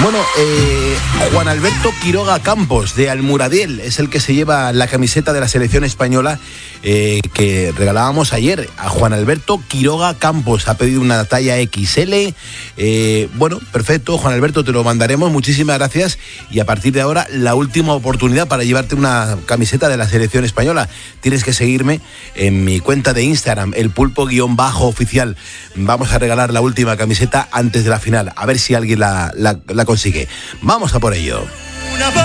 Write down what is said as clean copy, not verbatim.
Bueno, Juan Alberto Quiroga Campos, de Almuradiel, es el que se lleva la camiseta de la selección española que regalábamos ayer. A Juan Alberto Quiroga Campos ha pedido una talla XL. Bueno, perfecto, Juan Alberto, te lo mandaremos, muchísimas gracias. Y a partir de ahora, la última oportunidad para llevarte una camiseta de la selección española. Tienes que seguirme en mi cuenta de Instagram, el pulpo_oficial. Vamos a regalar la última camiseta antes de la final, a ver si alguien la consigue. Vamos a por ello.